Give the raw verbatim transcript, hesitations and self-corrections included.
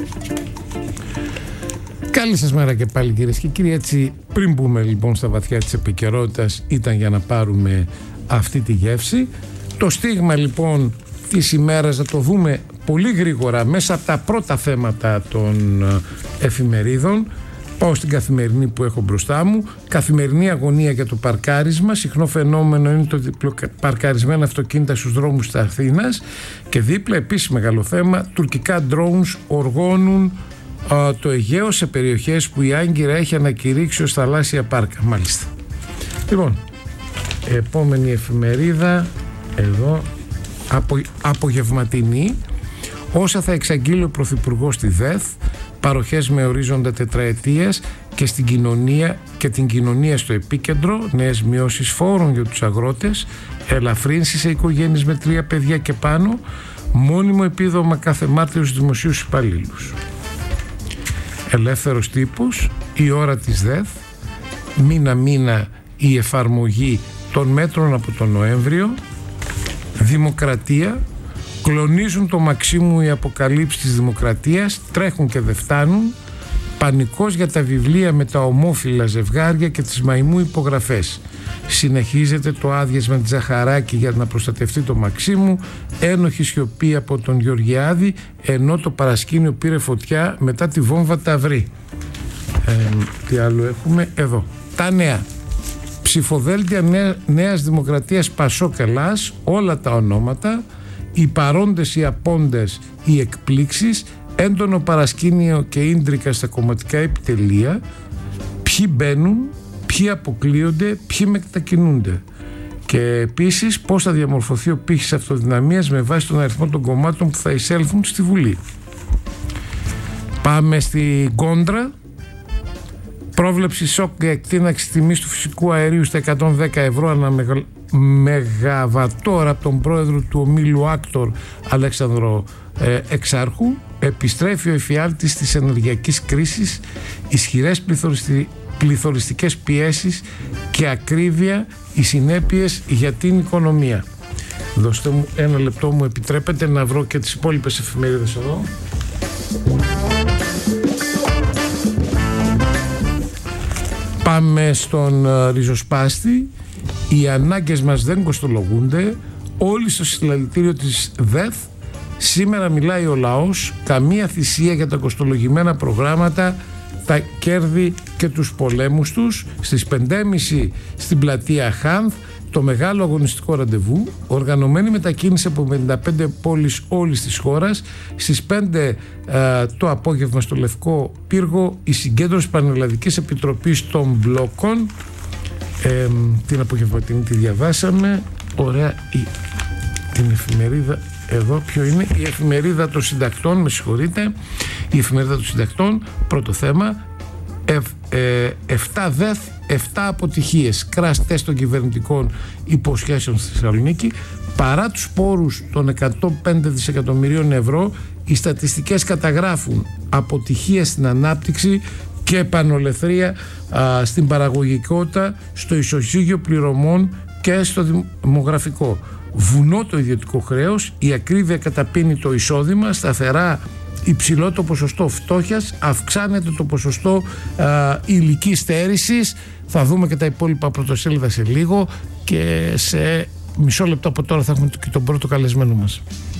Καλή σας μέρα και πάλι, κυρίες και κύριοι. Έτσι, πριν μπούμε λοιπόν στα βαθιά της επικαιρότητας, ήταν για να πάρουμε αυτή τη γεύση. Το στίγμα λοιπόν της ημέρας, να το δούμε πολύ γρήγορα μέσα από τα πρώτα θέματα των εφημερίδων. Πάω στην Καθημερινή που έχω μπροστά μου. Καθημερινή αγωνία για το παρκάρισμα. Συχνό φαινόμενο είναι το παρκαρισμένα αυτοκίνητα στους δρόμους της Αθήνας. Και δίπλα επίσης μεγάλο θέμα, τουρκικά drones οργώνουν α, το Αιγαίο σε περιοχές που η Άγκυρα έχει ανακηρύξει ως θαλάσσια πάρκα. Μάλιστα. Λοιπόν, επόμενη εφημερίδα εδώ, απο, απογευματινή. Όσα θα εξαγγείλει ο Πρωθυπουργός στη ΔΕΘ, παροχές με ορίζοντα τετραετίας και στην κοινωνία και την κοινωνία στο επίκεντρο, νέες μειώσεις φόρων για τους αγρότες, ελαφρύνσεις σε οικογένειες με τρία παιδιά και πάνω, μόνιμο επίδομα κάθε Μάρτιο στους δημοσίους υπαλλήλους. Ελεύθερος τύπος, η ώρα της ΔΕΘ, μήνα μήνα η εφαρμογή των μέτρων από τον Νοέμβριο. Δημοκρατία, κλονίζουν το Μαξίμου οι αποκαλύψεις της δημοκρατίας, τρέχουν και δεν φτάνουν. Πανικός για τα βιβλία με τα ομόφυλα ζευγάρια και τις μαϊμού υπογραφές. Συνεχίζεται το άδειασμα της Ζαχαράκη για να προστατευτεί το Μαξίμου. Ένοχη σιωπή από τον Γεωργιάδη, ενώ το παρασκήνιο πήρε φωτιά μετά τη βόμβα Ταυρή. Ε, τι άλλο έχουμε εδώ? Τα νέα. Ψηφοδέλτια νέα, Νέας Δημοκρατίας Πασόκ Ελλάς, όλα τα ονόματα. Οι παρόντες, οι απόντες, οι εκπλήξεις, έντονο παρασκήνιο και ίντρικα στα κομματικά επιτελεία, ποιοι μπαίνουν, ποιοι αποκλείονται, ποιοι μετακινούνται. Και επίσης πώς θα διαμορφωθεί ο πύχης αυτοδυναμίας με βάση τον αριθμό των κομμάτων που θα εισέλθουν στη Βουλή. Πάμε στην κόντρα. Πρόβλεψη σοκ για εκτείναξη τιμής του φυσικού αερίου στα εκατόν δέκα ευρώ ανά μεγαβατόρα από τον πρόεδρο του ομίλου Άκτορ Αλέξανδρο ε, Εξάρχου. Επιστρέφει ο εφιάλτης της ενεργειακής κρίσης, ισχυρές πληθωριστι... πληθωριστικές πιέσεις και ακρίβεια οι συνέπειες για την οικονομία. Δώστε μου ένα λεπτό, μου επιτρέπετε να βρω και τις υπόλοιπες εφημερίδες εδώ. Πάμε στον uh, ριζοσπάστη. Οι ανάγκες μας δεν κοστολογούνται. Όλοι στο συλλαλητήριο της ΔΕΘ. Σήμερα μιλάει ο λαός. Καμία θυσία για τα κοστολογημένα προγράμματα, τα κέρδη και τους πολέμους τους. Στις πέντε και μισή στην πλατεία Χάνθ, το μεγάλο αγωνιστικό ραντεβού, οργανωμένη μετακίνηση από πενήντα πέντε πόλεις όλης της χώρας. Στις πέντε ε, το απόγευμα στο Λευκό Πύργο, η συγκέντρωση Πανελλαδικής Επιτροπής των Μπλόκων. Ε, την απογευματινή τη διαβάσαμε. Ωραία. Η, την εφημερίδα εδώ, ποιο είναι? Η εφημερίδα των συντακτών, με συγχωρείτε. Η εφημερίδα των συντακτών, πρώτο θέμα. εφτά ΔΕΘ, εφτά αποτυχίες, crash τεστ των κυβερνητικών υποσχέσεων στη Θεσσαλονίκη. Παρά τους πόρους των εκατόν πέντε δισεκατομμυρίων ευρώ, οι στατιστικές καταγράφουν αποτυχία στην ανάπτυξη και επανολεθρία α, στην παραγωγικότητα, στο ισοζύγιο πληρωμών και στο δημογραφικό. Βουνό το ιδιωτικό χρέος, η ακρίβεια καταπίνει το εισόδημα, σταθερά υψηλό το ποσοστό φτώχειας, αυξάνεται το ποσοστό α, υλικής στέρησης. Θα δούμε και τα υπόλοιπα πρωτοσέλιδα σε λίγο και σε μισό λεπτό από τώρα θα έχουμε και τον πρώτο καλεσμένο μας.